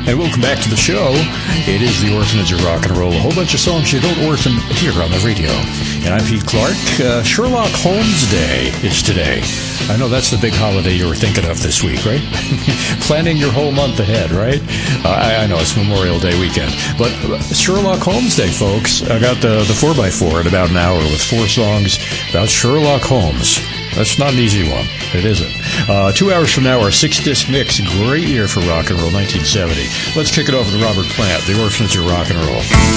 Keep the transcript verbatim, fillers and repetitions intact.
And welcome back to the show. It is the Orphanage of Rock and Roll. A whole bunch of songs you don't orphan here on the radio. And I'm Pete Clark. Uh, Sherlock Holmes Day is today. I know that's the big holiday you were thinking of this week, right? Planning your whole month ahead, right? Uh, I, I know it's Memorial Day weekend. But Sherlock Holmes Day, folks. I got the, the four by four in about an hour with four songs about Sherlock Holmes. That's not an easy one. It isn't. Uh, two hours from now, our six-disc mix. Great year for rock and roll, nineteen seventy. Let's kick it over to Robert Plant, the Orphanage of Rock and Roll.